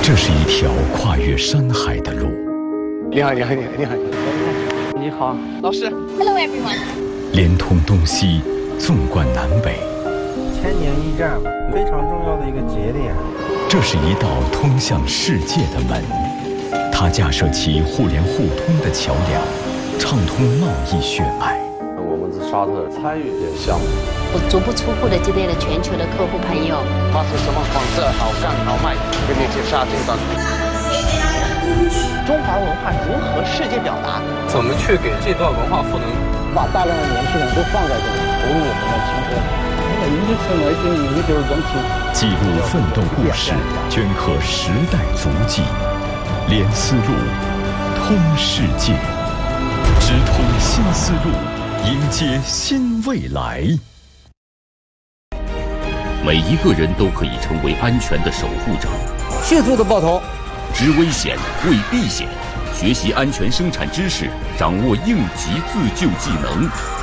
这是一条跨越山海的路。 你好，老师。 Hello everyone。 连通东西，纵贯南北。 千年一站，非常重要的一个节点。 这是一道通向世界的门，它架设起互联互通的桥梁，畅通贸易血脉。 我们在沙特参与这个项目， 我足不出户的接待了全球的客户朋友。 它是什么款式，好干好卖，跟你去沙特当。 中华文化如何世界表达？ 怎么去给这段文化赋能？ 把大量的年轻人都放在这里，投入我们的青春。 记录奋斗故事，镌刻时代足迹，连丝路，通世界，直通新丝路，迎接新未来。 每一个人都可以成为安全的守护者。 迅速的爆头， 知危险，为避险，学习安全生产知识，掌握应急自救技能。